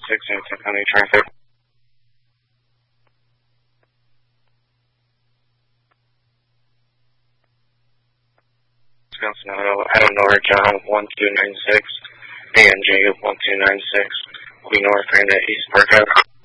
Hamilton County traffic. Wisconsin Auto, Adam North, John 1296, ANJ 1296, will be north and at East Park Ave.